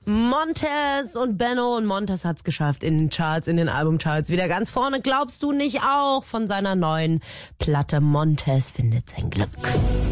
Montez und Benno, und Montez hat's geschafft in den Charts, in den Albumcharts. Wieder ganz vorne, glaubst du nicht auch? Von seiner neuen Platte Montez findet sein Glück.